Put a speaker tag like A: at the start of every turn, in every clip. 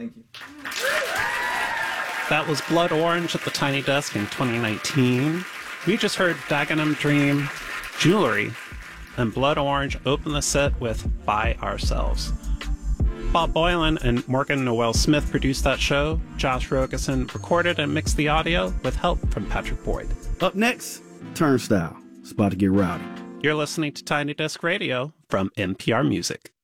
A: Thank you.
B: That was Blood Orange at the Tiny Desk in 2019. We just heard Dagenham Dream, Jewelry, and Blood Orange open the set with By Ourselves. Bob Boylan and Morgan Noel Smith produced that show. Josh Rogerson recorded and mixed the audio with help from Patrick Boyd.
C: Up next, Turnstile. It's about to get rowdy.
B: You're listening to Tiny Desk Radio from NPR Music.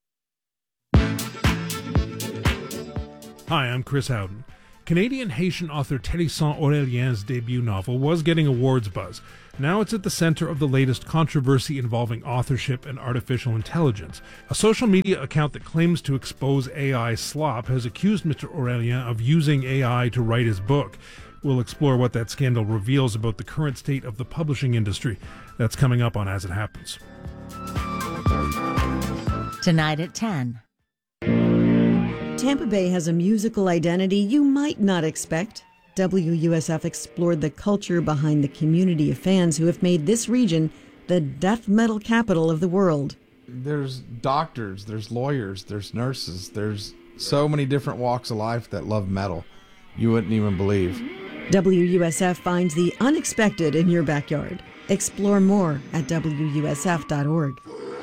D: Hi, I'm Chris Howden. Canadian-Haitian author Terry Saint-Aurelien's debut novel was getting awards buzz. Now it's at the center of the latest controversy involving authorship and artificial intelligence. A social media account that claims to expose AI slop has accused Mr. Aurelien of using AI to write his book. We'll explore what that scandal reveals about the current state of the publishing industry. That's coming up on As It Happens.
E: Tonight at 10.
F: Tampa Bay has a musical identity you might not expect. WUSF explored the culture behind the community of fans who have made this region the death metal capital of the world.
G: There's doctors, there's lawyers, there's nurses, there's so many different walks of life that love metal. You wouldn't even believe.
F: WUSF finds the unexpected in your backyard. Explore more at WUSF.org.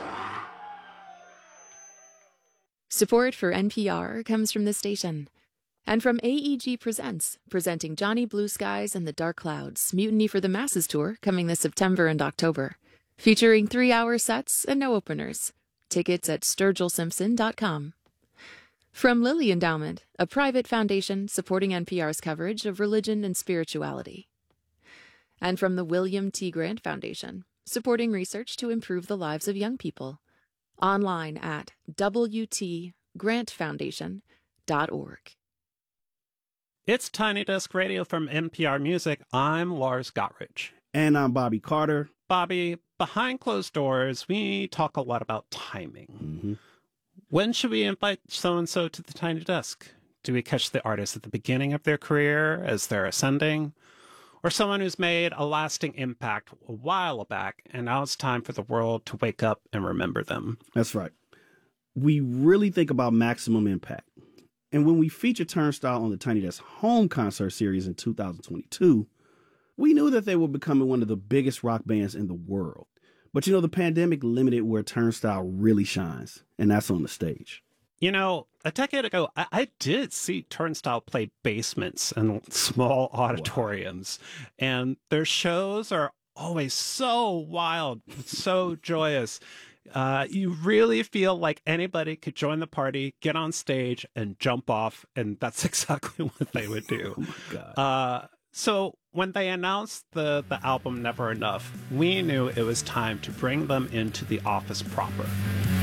H: Support for NPR comes from this station. And from AEG Presents, presenting Johnny Blue Skies and the Dark Clouds, Mutiny for the Masses Tour, coming this September and October. Featuring 3-hour sets and no openers. Tickets at sturgillsimpson.com. From Lilly Endowment, a private foundation supporting NPR's coverage of religion and spirituality. And from the William T. Grant Foundation, supporting research to improve the lives of young people. Online at wtgrantfoundation.org.
B: It's Tiny Desk Radio from NPR Music. I'm Lars Gotrich.
C: And I'm Bobby Carter.
B: Bobby, behind closed doors, we talk a lot about timing.
C: Mm-hmm.
B: When should we invite so-and-so to the Tiny Desk? Do we catch the artist at the beginning of their career as they're ascending? Or someone who's made a lasting impact a while back, and now it's time for the world to wake up and remember them?
C: That's right. We really think about maximum impact. And when we featured Turnstile on the Tiny Desk Home Concert Series in 2022, we knew that they were becoming one of the biggest rock bands in the world. But, the pandemic limited where Turnstile really shines, and that's on the stage.
B: A decade ago, I did see Turnstile play basements and small auditoriums, and their shows are always so wild, so joyous. You really feel like anybody could join the party, get on stage, and jump off, and that's exactly what they would do.
C: Oh, my God.
B: So when they announced the album Never Enough, we knew it was time to bring them into the office proper.